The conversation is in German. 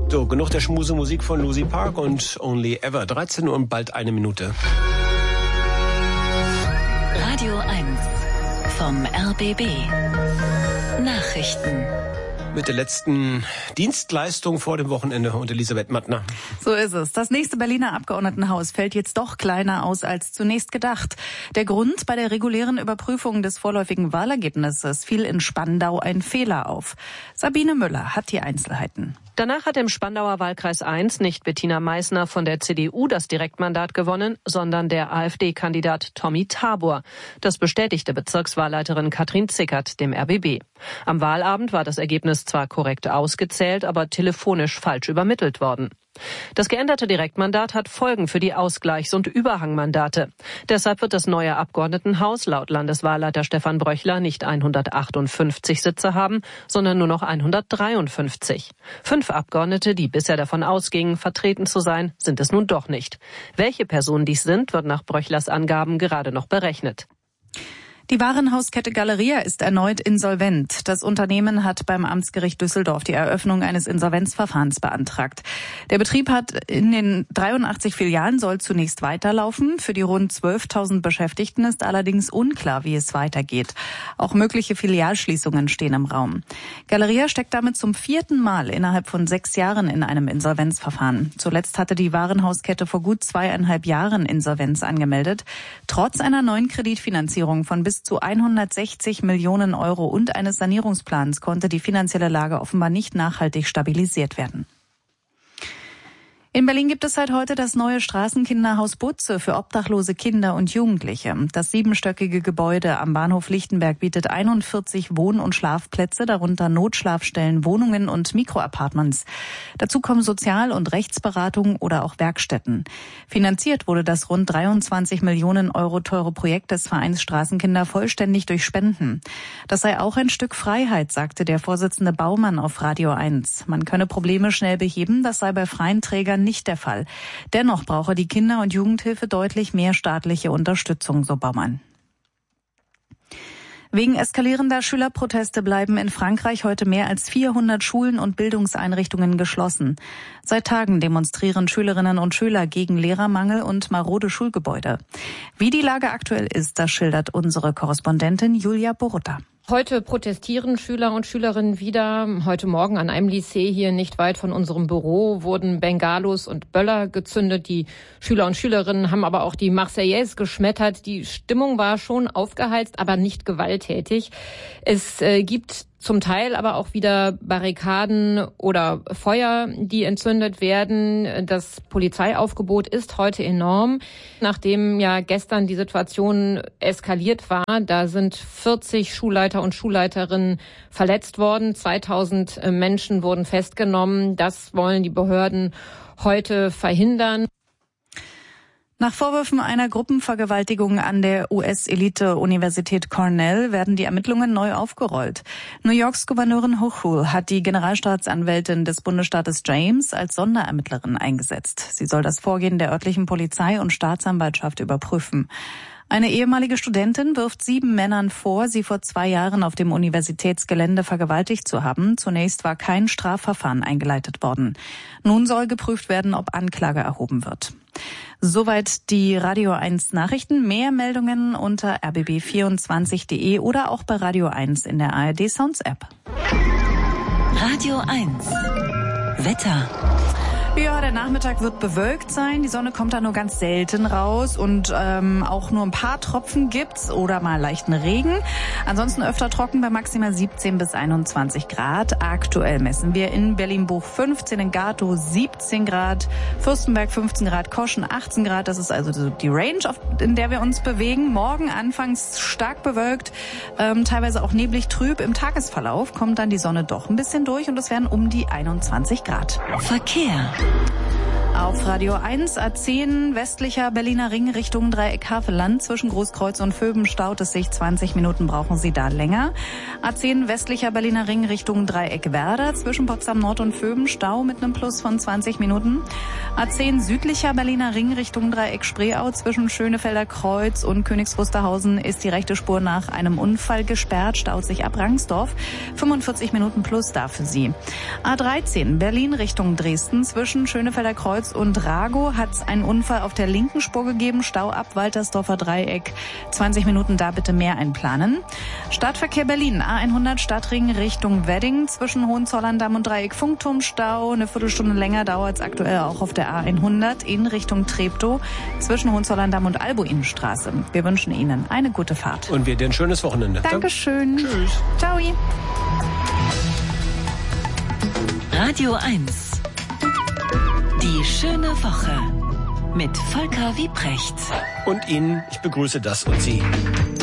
So, genug der Schmusemusik von Lucy Park und Only Ever. 13 Uhr und bald 1 Minute. Radio 1 vom RBB. Nachrichten. Mit der letzten Dienstleistung vor dem Wochenende und Elisabeth Mattner. So ist es. Das nächste Berliner Abgeordnetenhaus fällt jetzt doch kleiner aus als zunächst gedacht. Der Grund: bei der regulären Überprüfung des vorläufigen Wahlergebnisses fiel in Spandau ein Fehler auf. Sabine Müller hat die Einzelheiten. Danach hat im Spandauer Wahlkreis 1 nicht Bettina Meissner von der CDU das Direktmandat gewonnen, sondern der AfD-Kandidat Tommy Tabor. Das bestätigte Bezirkswahlleiterin Katrin Zickert dem RBB. Am Wahlabend war das Ergebnis zwar korrekt ausgezählt, aber telefonisch falsch übermittelt worden. Das geänderte Direktmandat hat Folgen für die Ausgleichs- und Überhangmandate. Deshalb wird das neue Abgeordnetenhaus laut Landeswahlleiter Stefan Bröchler nicht 158 Sitze haben, sondern nur noch 153. 5 Abgeordnete, die bisher davon ausgingen, vertreten zu sein, sind es nun doch nicht. Welche Personen dies sind, wird nach Bröchlers Angaben gerade noch berechnet. Die Warenhauskette Galeria ist erneut insolvent. Das Unternehmen hat beim Amtsgericht Düsseldorf die Eröffnung eines Insolvenzverfahrens beantragt. Der Betrieb hat in den 83 Filialen soll zunächst weiterlaufen. Für die rund 12.000 Beschäftigten ist allerdings unklar, wie es weitergeht. Auch mögliche Filialschließungen stehen im Raum. Galeria steckt damit zum 4. Mal innerhalb von 6 Jahren in einem Insolvenzverfahren. Zuletzt hatte die Warenhauskette vor gut 2,5 Jahren Insolvenz angemeldet. Trotz einer neuen Kreditfinanzierung von bis zu 160 Millionen Euro und eines Sanierungsplans konnte die finanzielle Lage offenbar nicht nachhaltig stabilisiert werden. In Berlin gibt es seit heute das neue Straßenkinderhaus Butze für obdachlose Kinder und Jugendliche. Das 7-stöckige Gebäude am Bahnhof Lichtenberg bietet 41 Wohn- und Schlafplätze, darunter Notschlafstellen, Wohnungen und Mikroappartements. Dazu kommen Sozial- und Rechtsberatung oder auch Werkstätten. Finanziert wurde das rund 23 Millionen Euro teure Projekt des Vereins Straßenkinder vollständig durch Spenden. Das sei auch ein Stück Freiheit, sagte der Vorsitzende Baumann auf Radio 1. Man könne Probleme schnell beheben, das sei bei freien Trägern nicht der Fall. Dennoch brauche die Kinder- und Jugendhilfe deutlich mehr staatliche Unterstützung, so Baumann. Wegen eskalierender Schülerproteste bleiben in Frankreich heute mehr als 400 Schulen und Bildungseinrichtungen geschlossen. Seit Tagen demonstrieren Schülerinnen und Schüler gegen Lehrermangel und marode Schulgebäude. Wie die Lage aktuell ist, das schildert unsere Korrespondentin Julia Borutta. Heute protestieren Schüler und Schülerinnen wieder. Heute Morgen an einem Lycée hier nicht weit von unserem Büro wurden Bengalos und Böller gezündet. Die Schüler und Schülerinnen haben aber auch die Marseillaise geschmettert. Die Stimmung war schon aufgeheizt, aber nicht gewalttätig. Es gibt zum Teil aber auch wieder Barrikaden oder Feuer, die entzündet werden. Das Polizeiaufgebot ist heute enorm. Nachdem ja gestern die Situation eskaliert war, da sind 40 Schulleiter und Schulleiterinnen verletzt worden. 2000 Menschen wurden festgenommen. Das wollen die Behörden heute verhindern. Nach Vorwürfen einer Gruppenvergewaltigung an der US-Elite-Universität Cornell werden die Ermittlungen neu aufgerollt. New Yorks Gouverneurin Hochul hat die Generalstaatsanwältin des Bundesstaates James als Sonderermittlerin eingesetzt. Sie soll das Vorgehen der örtlichen Polizei und Staatsanwaltschaft überprüfen. Eine ehemalige Studentin wirft 7 Männern vor, sie vor 2 Jahren auf dem Universitätsgelände vergewaltigt zu haben. Zunächst war kein Strafverfahren eingeleitet worden. Nun soll geprüft werden, ob Anklage erhoben wird. Soweit die Radio 1 Nachrichten. Mehr Meldungen unter rbb24.de oder auch bei Radio 1 in der ARD Sounds App. Radio 1 Wetter. Ja, der Nachmittag wird bewölkt sein. Die Sonne kommt da nur ganz selten raus und auch nur ein paar Tropfen gibt's oder mal leichten Regen. Ansonsten öfter trocken bei maximal 17 bis 21 Grad. Aktuell messen wir in Berlin-Buch 15, in Gatow 17 Grad, Fürstenberg 15 Grad, Koschen 18 Grad. Das ist also die Range, in der wir uns bewegen. Morgen anfangs stark bewölkt, teilweise auch neblig trüb. Im Tagesverlauf kommt dann die Sonne doch ein bisschen durch und es werden um die 21 Grad. Verkehr. Auf Radio 1 A10 westlicher Berliner Ring Richtung Dreieck Havelland. Zwischen Großkreuz und Vöben staut es sich. 20 Minuten brauchen Sie da länger. A10 westlicher Berliner Ring Richtung Dreieck Werder. Zwischen Potsdam Nord und Vöben Stau mit einem Plus von 20 Minuten. A10 südlicher Berliner Ring Richtung Dreieck Spreeau. Zwischen Schönefelder Kreuz und Königs Wusterhausen ist die rechte Spur nach einem Unfall gesperrt. Staut sich ab Rangsdorf. 45 Minuten plus da für Sie. A13 Berlin Richtung Dresden. Zwischen Schönefelder Kreuz und Rago hat es einen Unfall auf der linken Spur gegeben. Stau ab Waltersdorfer Dreieck. 20 Minuten da bitte mehr einplanen. Stadtverkehr Berlin. A100 Stadtring Richtung Wedding. Zwischen Hohenzollern-Damm und Dreieck Funkturm Stau. Eine Viertelstunde länger dauert es aktuell auch auf der A100 in Richtung Treptow. Zwischen Hohenzollern-Damm und Albuinenstraße. Wir wünschen Ihnen eine gute Fahrt. Und wir dir ein schönes Wochenende. Dankeschön. Tschüss. Ciao. Radio 1. Die schöne Woche mit Volker Wiebrecht. Und Ihnen, ich begrüße das und Sie.